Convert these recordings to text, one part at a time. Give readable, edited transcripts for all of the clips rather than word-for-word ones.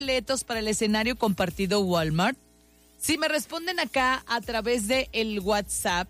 boletos para el escenario compartido Walmart? Si me responden acá a través de el WhatsApp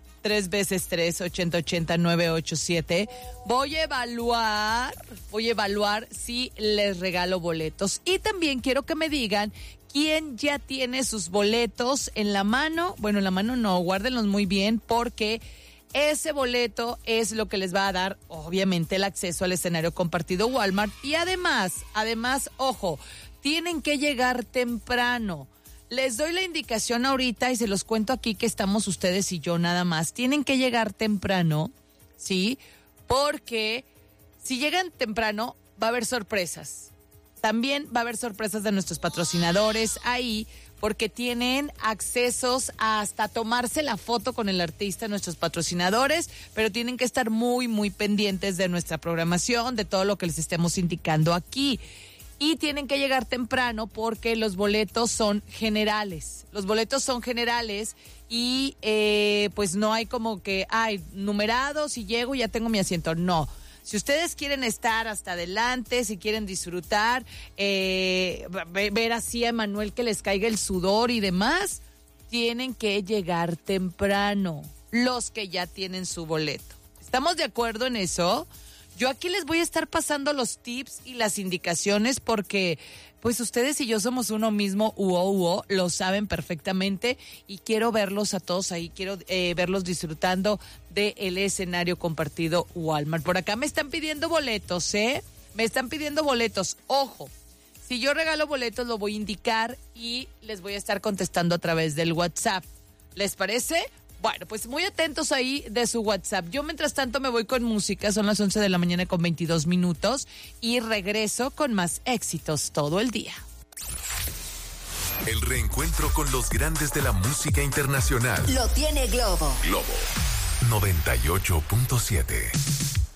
3x3-8080-987, voy a evaluar si les regalo boletos. Y también quiero que me digan quién ya tiene sus boletos en la mano. Bueno, en la mano no, guárdenlos muy bien porque ese boleto es lo que les va a dar, obviamente, el acceso al escenario compartido Walmart. Y además, ojo, tienen que llegar temprano. Les doy la indicación ahorita y se los cuento aquí que estamos ustedes y yo nada más. Tienen que llegar temprano, ¿sí? Porque si llegan temprano va a haber sorpresas. También va a haber sorpresas de nuestros patrocinadores ahí porque tienen accesos a hasta tomarse la foto con el artista, nuestros patrocinadores, pero tienen que estar muy, muy pendientes de nuestra programación, de todo lo que les estemos indicando aquí. Y tienen que llegar temprano porque los boletos son generales. Los boletos son generales y pues no hay como que, numerados y llego y ya tengo mi asiento. No. Si ustedes quieren estar hasta adelante, si quieren disfrutar, ver así a Emanuel que les caiga el sudor y demás, tienen que llegar temprano. Los que ya tienen su boleto. ¿Estamos de acuerdo en eso? Yo aquí les voy a estar pasando los tips y las indicaciones porque pues ustedes y yo somos uno mismo, lo saben perfectamente y quiero verlos a todos ahí, quiero verlos disfrutando del escenario compartido Walmart. Por acá me están pidiendo boletos, me están pidiendo boletos, ojo, si yo regalo boletos lo voy a indicar y les voy a estar contestando a través del WhatsApp, ¿les parece? Bueno, pues muy atentos ahí de su WhatsApp. Yo mientras tanto me voy con música, son las 11 de la mañana con 22 minutos y regreso con más éxitos todo el día. El reencuentro con los grandes de la música internacional. Lo tiene Globo. Globo 98.7.